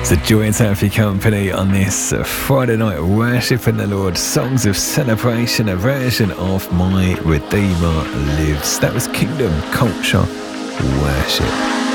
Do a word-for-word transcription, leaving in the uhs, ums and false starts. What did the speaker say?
It's a joy to have your company on this Friday night worship in the Lord. Songs of celebration, a version of My Redeemer Lives. That was Kingdom Culture Worship.